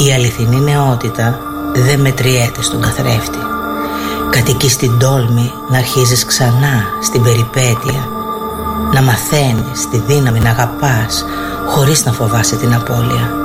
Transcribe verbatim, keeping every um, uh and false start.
Η αληθινή νεότητα δεν μετριέται στον καθρέφτη. Κατοικεί στην τόλμη να αρχίζεις ξανά στην περιπέτεια, να μαθαίνεις τη δύναμη να αγαπάς χωρίς να φοβάσαι την απώλεια.